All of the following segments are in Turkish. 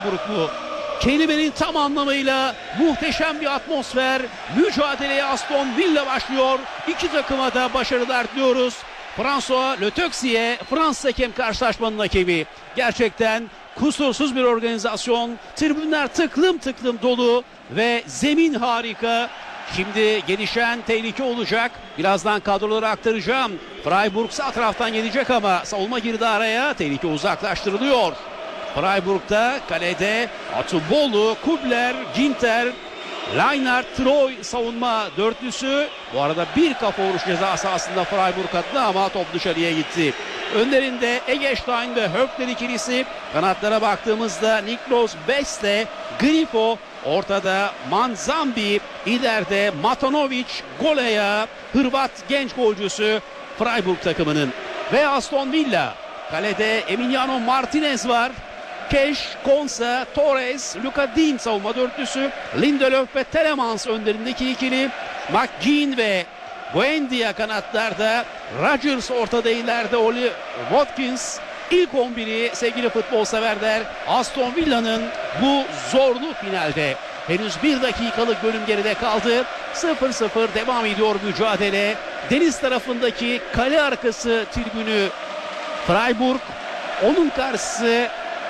Bu kelimenin tam anlamıyla muhteşem bir atmosfer. Mücadeleye Aston Villa başlıyor. İki takıma da başarılar diliyoruz. François Le Texier, Fransız hakem karşılaşmanın hakemi. Gerçekten kusursuz bir organizasyon. Tribünler tıklım tıklım dolu ve zemin harika. Şimdi gelişen tehlike olacak. Birazdan kadroları aktaracağım. Freiburg sağ taraftan gelecek ama savunma girdi araya. Tehlike uzaklaştırılıyor. Freiburg'da kalede Atubolu, Kubler, Ginter, Leinart, Troy savunma dörtlüsü. Bu arada bir kafa vuruş ceza sahasında Freiburg adına ama top dışarıya gitti. Önlerinde Eggestein ve Höfler ikilisi. Kanatlara baktığımızda Niklos Beste, Grifo, ortada Manzambi, ileride Matanovic, Goleya, Hırvat genç golcüsü Freiburg takımının. Ve Aston Villa, kalede Emiliano Martinez var. Keş, Konsa, Torres, Luka Dean savunma dörtlüsü. Lindelöf ve Telemans önlerindeki ikili. McGinn ve Buendia kanatlarda. Rodgers ortada, ileride Oli Watkins. İlk 11'i sevgili futbol severler Aston Villa'nın bu zorlu finalde. Henüz bir dakikalık bölüm geride kaldı. 0-0 devam ediyor mücadele. Deniz tarafındaki kale arkası tribünü Freiburg. Onun karşısı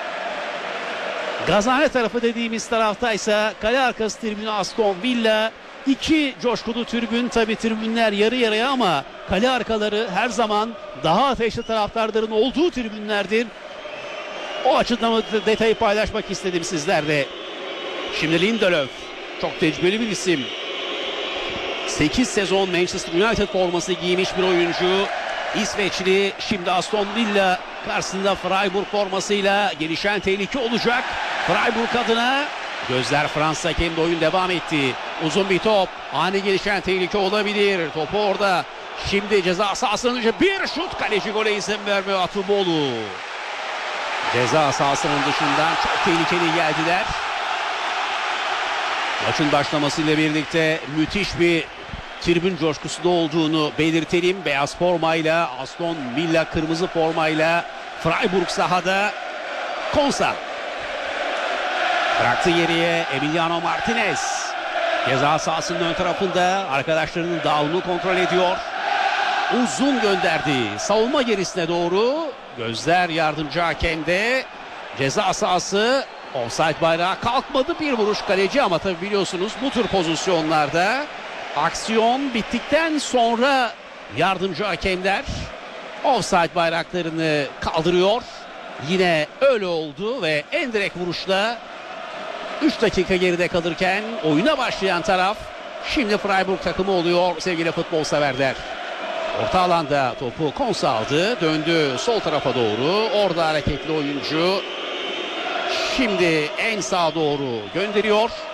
Gazane tarafı dediğimiz taraftaysa kale arkası tribünü Aston Villa. İki coşkulu tribün, tabi tribünler yarı yarıya ama kale arkaları her zaman daha ateşli taraftarların olduğu tribünlerdir. O açıdan detayı paylaşmak istedim sizlerle. Şimdi Lindelöf çok tecrübeli bir isim. 8 sezon Manchester United forması giymiş bir oyuncu. İsveçli, şimdi Aston Villa karşısında Freiburg formasıyla gelişen tehlike olacak. Freiburg adına gözler Fransa hakemde, oyun devam etti. Uzun bir top, ani gelişen tehlike olabilir. Topu orada. Şimdi ceza sahasının dışı bir şut, kaleci gole izin vermiyor Atubolu. Ceza sahasının dışından çok tehlikeli geldiler. Maçın başlamasıyla birlikte müthiş bir tribün coşkusu da olduğunu belirtelim. Beyaz formayla Aston Villa kırmızı formayla Freiburg sahada. Konsa bıraktı geriye Emiliano Martinez. Ceza sahasının ön tarafında arkadaşlarının dağılımını kontrol ediyor. Uzun gönderdi savunma gerisine doğru. Gözler yardımcı hakemde. Ceza sahası, offside bayrağı kalkmadı, bir vuruş kaleci ama tabi biliyorsunuz bu tür pozisyonlarda aksiyon bittikten sonra yardımcı hakemler offside bayraklarını kaldırıyor. Yine öyle oldu ve en direkt vuruşla 3 dakika geride kalırken oyuna başlayan taraf şimdi Freiburg takımı oluyor sevgili futbol severler. Orta alanda topu Konsa aldı, döndü sol tarafa doğru. Orada hareketli oyuncu şimdi en sağa doğru gönderiyor.